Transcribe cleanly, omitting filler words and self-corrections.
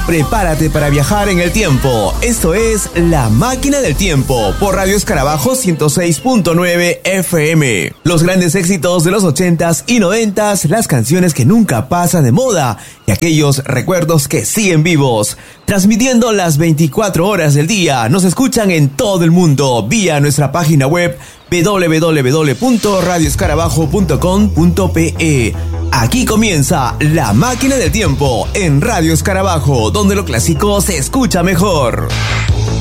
prepárate para viajar en el tiempo. Esto es La Máquina del Tiempo por Radio Escarabajo 106.9 FM. Los grandes éxitos de los 80s y 90s, las canciones que nunca pasan de moda y aquellos recuerdos que siguen vivos. Transmitiendo las 24 horas del día, nos escuchan en todo el mundo vía nuestra página web www.radioescarabajo.com.pe. Aquí comienza La Máquina del Tiempo en Radio Escarabajo, donde lo clásico se escucha mejor.